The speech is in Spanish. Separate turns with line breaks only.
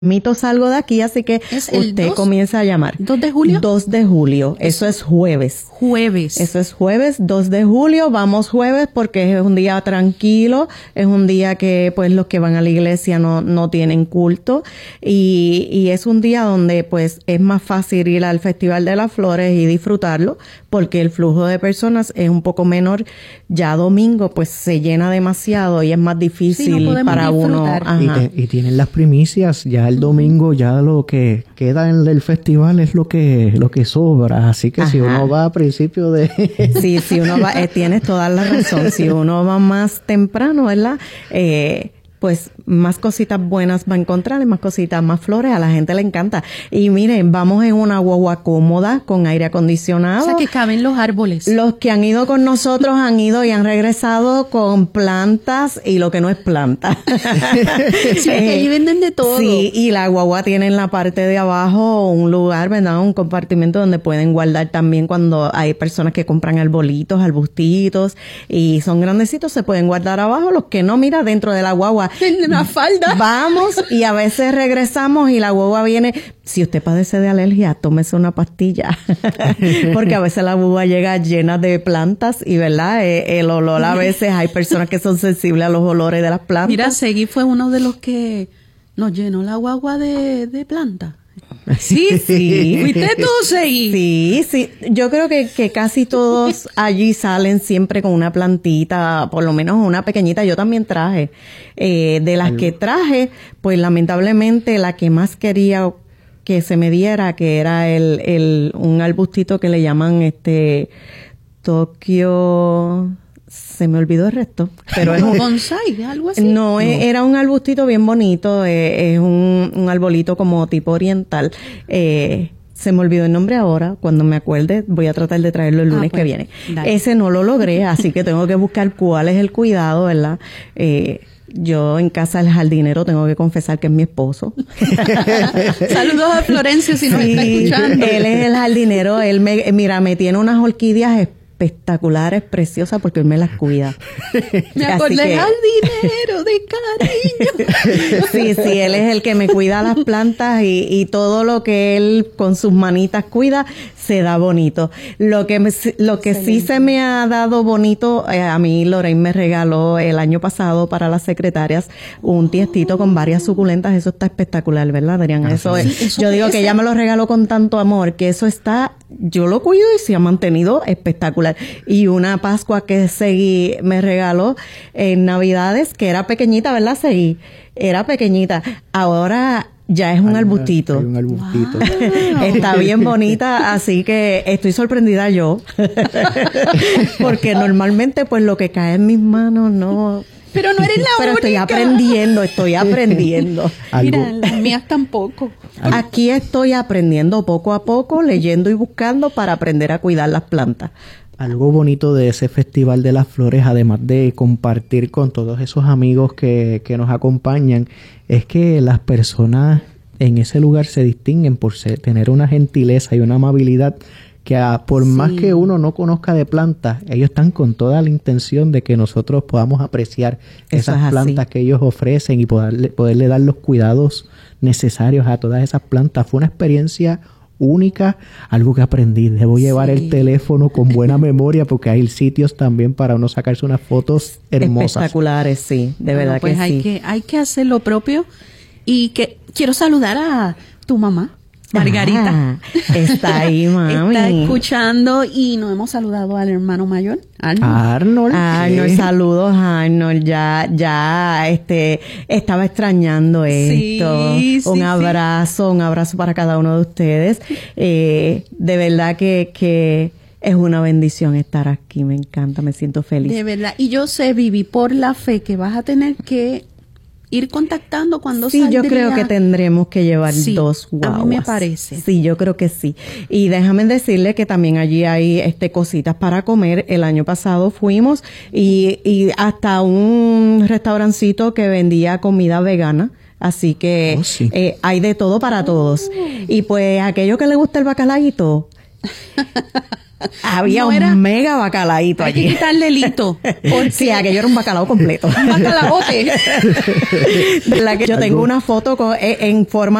Mito salgo de aquí, así que usted comienza a llamar.
¿2 de julio?
2 de julio. Eso es jueves. Eso es jueves, 2 de julio. Vamos jueves porque es un día tranquilo. Es un día que, pues, los que van a la iglesia no tienen culto. Y es un día donde, pues, es más fácil ir al Festival de las Flores y disfrutarlo porque el flujo de personas es un poco menor. Ya domingo, pues, se llena demasiado y es más difícil para uno.
Y tienen las primicias. Ya el domingo, ya lo que queda en el festival es lo que sobra. Así que si uno va a principio de...
Sí, si uno va, tienes toda la razón. Si uno va más temprano, ¿verdad? Pues más cositas buenas va a encontrar, y más cositas, más flores, a la gente le encanta. Y miren, vamos en una guagua cómoda, con aire acondicionado.
O sea, que caben los árboles.
Los que han ido con nosotros han ido y han regresado con plantas y lo que no es planta.
Sí, que allí venden de todo.
Sí, y la guagua tiene en la parte de abajo un lugar, ¿verdad? Un compartimento donde pueden guardar también cuando hay personas que compran arbolitos, arbustitos, y son grandecitos, se pueden guardar abajo. Los que no, mira, dentro de la guagua.
En una falda.
Vamos y a veces regresamos y la guagua viene. Si usted padece de alergia, tómese una pastilla. Porque a veces la guagua llega llena de plantas y, ¿verdad? El olor, a veces hay personas que son sensibles a los olores de las plantas.
Mira, Segui fue uno de los que nos llenó la guagua de planta. Sí. ¿Fuiste tú, Segui?
Sí. Yo creo que casi todos allí salen siempre con una plantita, por lo menos una pequeñita. Yo también traje. De las que traje, pues lamentablemente la que más quería que se me diera, que era un arbustito que le llaman Tokio... Se me olvidó el resto, pero es un
bonsai, algo así.
No, era un arbustito bien bonito, es un arbolito como tipo oriental. Se me olvidó el nombre ahora, cuando me acuerde voy a tratar de traerlo el lunes que viene. Dale. Ese no lo logré, así que tengo que buscar cuál es el cuidado, ¿verdad? Yo en casa del jardinero tengo que confesar que es mi esposo.
Saludos a Florencio si nos está escuchando.
Él es el jardinero, él me tiene unas orquídeas espectaculares, preciosas, porque él me las cuida.
Me acordé del jardinero de cariño.
Sí, él es el que me cuida las plantas y todo lo que él con sus manitas cuida se da bonito. Lo que sí se me ha dado bonito, a mí Lorraine me regaló el año pasado para las secretarias un tiestito con varias suculentas. Eso está espectacular, ¿verdad, Adrián? Eso yo digo que ella me lo regaló con tanto amor que eso está, yo lo cuido y se ha mantenido espectacular. Y una Pascua que Segui me regaló en Navidades, que era pequeñita, ¿verdad, Segui? Era pequeñita. Ahora ya es un arbustito.
Hay un arbustito.
Wow. Está bien bonita, así que estoy sorprendida yo. Porque normalmente, pues, lo que cae en mis manos no...
Pero no eres la
Pero
única.
estoy aprendiendo.
Mira, las mías tampoco.
Aquí estoy aprendiendo poco a poco, leyendo y buscando para aprender a cuidar las plantas.
Algo bonito de ese Festival de las Flores, además de compartir con todos esos amigos que nos acompañan, es que las personas en ese lugar se distinguen por tener una gentileza y una amabilidad que por más que uno no conozca de plantas, ellos están con toda la intención de que nosotros podamos apreciar esas plantas que ellos ofrecen y poderle dar los cuidados necesarios a todas esas plantas. Fue una experiencia única, algo que aprendí. Debo llevar el teléfono con buena memoria porque hay sitios también para uno sacarse unas fotos hermosas.
Espectaculares, sí, de verdad
pues
que sí.
Hay que hacer lo propio y que quiero saludar a tu mamá. Margarita.
Está ahí, mami.
Está escuchando y nos hemos saludado al hermano mayor,
Arnold, saludos, Arnold. Ya, estaba extrañando esto. Un abrazo para cada uno de ustedes. De verdad que es una bendición estar aquí. Me encanta, me siento feliz.
De verdad. Y yo sé, Vivi, por la fe que vas a tener que ir contactando cuando saldría.
Sí, yo creo que tendremos que llevar 2 guaguas.
A mí me parece.
Sí, yo creo que sí. Y déjame decirle que también allí hay cositas para comer. El año pasado fuimos y hasta un restaurancito que vendía comida vegana. Así que hay de todo para todos. Y pues aquello que le gusta el bacalaíto, Había un mega bacalaíto allí.
Hay que quitarle el hito.
Sí, aquello era un bacalao completo.
Un bacalaote.
¿Verdad que yo tengo una foto en forma